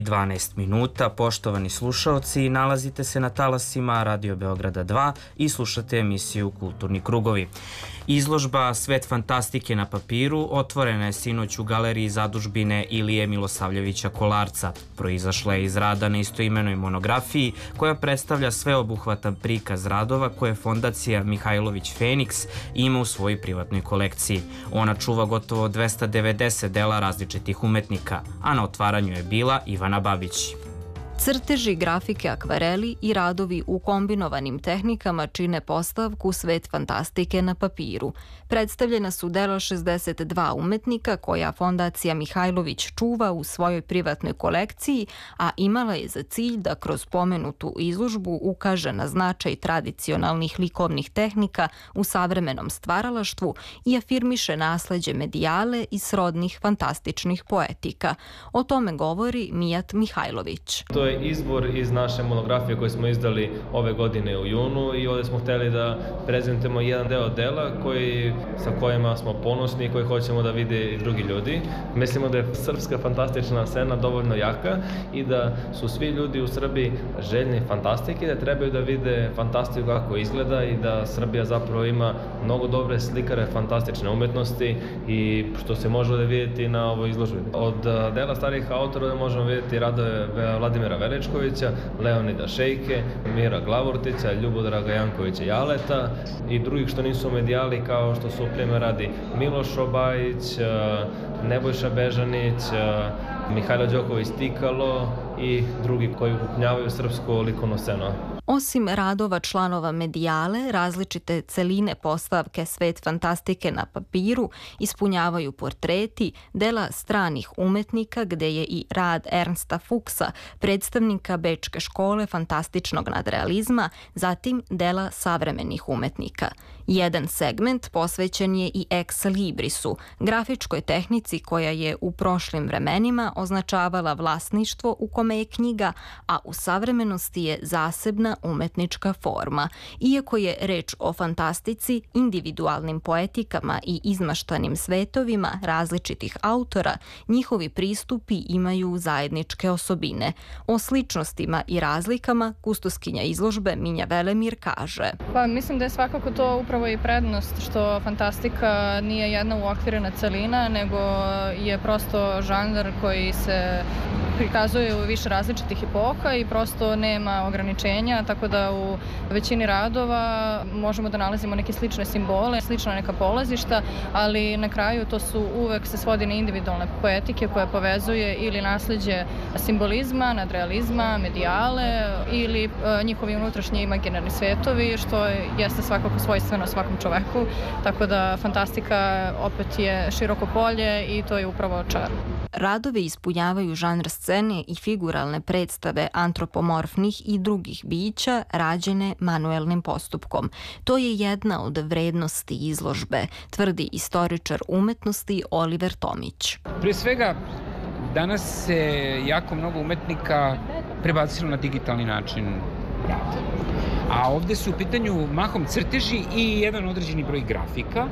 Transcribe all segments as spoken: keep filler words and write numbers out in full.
dvanaest minuta, poštovani slušaoci, nalazite se na talasima Radio Beograda dva i slušate emisiju Kulturni krugovi. Izložba Svet fantastike na papiru otvorena je sinoć u galeriji zadužbine Ilije Milosavljevića Kolarca. Proizašla je iz rada na istoimenoj monografiji koja predstavlja sveobuhvatan prikaz radova koje fondacija Mihajlović Feniks ima u svojoj privatnoj kolekciji. Ona čuva gotovo dvesta devedeset dela različitih umetnika, a na otvaranju je bila Ivana Babić. Crteži, grafike, akvareli i radovi u kombinovanim tehnikama čine postavku Svet fantastike na papiru. Predstavljena su dela šezdeset dva umetnika koja fondacija Mihajlović čuva u svojoj privatnoj kolekciji, a imala je za cilj da kroz pomenutu izložbu ukaže na značaj tradicionalnih likovnih tehnika u savremenom stvaralaštvu i afirmiše nasleđe medijale i srodnih fantastičnih poetika. O tome govori Mijat Mihajlović. To je izbor iz naše monografije koju smo izdali ove godine u junu i ovdje smo hteli da prezentujemo jedan deo dela koji, sa kojima smo ponosni i koji hoćemo da vide i drugi ljudi. Mislimo da je srpska fantastična scena dovoljno jaka i da su svi ljudi u Srbiji željni fantastike, da trebaju da vide fantastiku kako izgleda i da Srbija zapravo ima mnogo dobre slikare fantastične umetnosti i što se može da vidjeti na ovoj izložbi. Od dela starih autora možemo vidjeti radove Vladimira Velečkovića, Leonida Šejke, Mira Glavortića, Ljubodraga Jankovića Jaleta i drugih što nisu medijali kao što su primjer radi Miloš Obajić, Nebojša Bežanić, Mihajlo Đoković Tikalo i drugi koji ukrupnjavaju srpsku likovnu scenu. Osim radova članova medijale, različite celine postavke Svet fantastike na papiru ispunjavaju portreti, dela stranih umetnika gde je i rad Ernsta Fuchsa, predstavnika Bečke škole fantastičnog nadrealizma, zatim dela savremenih umetnika. Jedan segment posvećen je i ex librisu, grafičkoj tehnici koja je u prošlim vremenima označavala vlasništvo u kome je knjiga, a u savremenosti je zasebna umetnička forma. Iako je reč o fantastici, individualnim poetikama i izmaštanim svetovima različitih autora, njihovi pristupi imaju zajedničke osobine. O sličnostima i razlikama kustoskinja izložbe Minja Velemir kaže. Pa mislim da je svakako to upravo i prednost što fantastika nije jedna uokvirena celina, nego je prosto žanr koji se prikazuje u više različitih epoha i prosto nema ograničenja, tako da u većini radova možemo da nalazimo neke slične simbole, slična neka polazišta, ali na kraju to su uvek se svodi na individualne poetike koje povezuje ili nasleđe simbolizma, nadrealizma, medijale ili e, njihovi unutrašnji imaginarni svetovi, što jeste svakako svojstveno svakom čoveku, tako da fantastika opet je široko polje i to je upravo čar. Radovi ispunjavaju žanr scene i figuralne predstave antropomorfnih i drugih bića rađene manuelnim postupkom. To je jedna od vrednosti izložbe, tvrdi istoričar umetnosti Oliver Tomić. Prije svega, danas se jako mnogo umetnika prebacilo na digitalni način rada. A ovde su u pitanju mahom crteži i jedan određeni broj grafika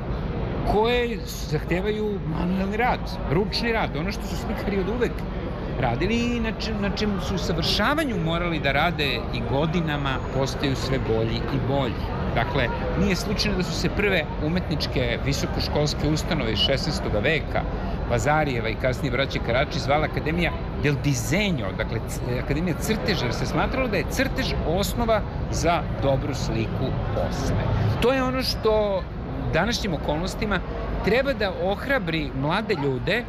koje zahtevaju manuelni rad, ručni rad, ono što su slikari od uvek radili i na, čem, na čemu su u savršavanju morali da rade i godinama postaju sve bolji i bolji. Dakle, nije slučajno da su se prve umetničke visokoškolske ustanove iz šesnaestog veka, Vazarijeva i kasnije braće Karači, zvala Akademija del Disegno, dakle Akademija crteža, jer se smatralo da je crtež osnova za dobru sliku posle. To je ono što današnjim okolnostima treba da ohrabri mlade ljude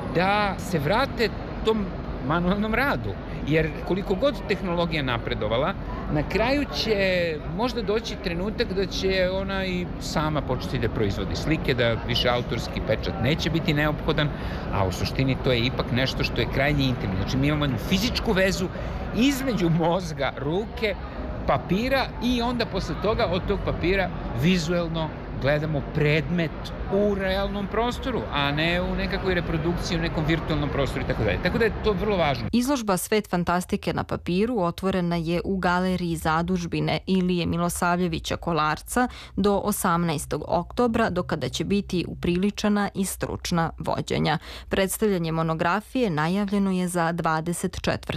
da se vrate tom manualnom radu. Jer koliko god tehnologija napredovala, na kraju će možda doći trenutak da će ona i sama početi da proizvodi slike, da više autorski pečat neće biti neophodan, a u suštini to je ipak nešto što je krajnje intimno. Znači mi imamo fizičku vezu između mozga, ruke, papira i onda posle toga od tog papira vizuelno gledamo predmet u realnom prostoru, a ne u nekakvoj reprodukciji, u nekom virtualnom prostoru i tako dalje. Tako da je to vrlo važno. Izložba Svet fantastike na papiru otvorena je u galeriji zadužbine Ilije Milosavljevića Kolarca do osamnaestog oktobra, do kada će biti upriličana i stručna vođenja. Predstavljanje monografije najavljeno je za dvadeset četvrtog